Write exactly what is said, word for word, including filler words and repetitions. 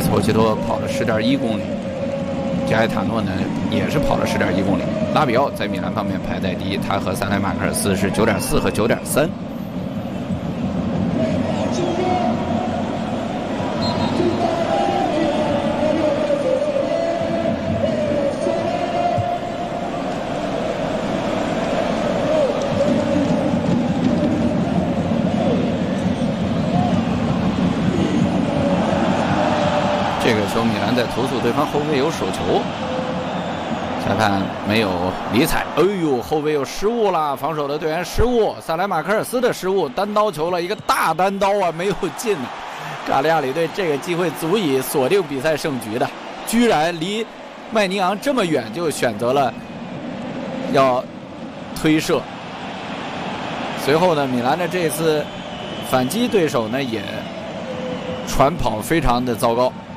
斯基托跑了十点一公里，加伊塔诺呢也是跑了十点一公里。拉比奥在米兰方面排在第一，他和萨莱马克尔斯是九点四和九点三。这个球米兰在投诉对方后卫有手球，裁判没有理睬。哎呦，后卫有失误了，防守的队员失误，萨莱马科尔斯的失误，单刀球了一个大单刀啊，没有进呢。卡利亚里队这个机会足以锁定比赛胜局的，居然离麦尼昂这么远就选择了要推射。随后呢，米兰的这次反击对手呢也传跑非常的糟糕。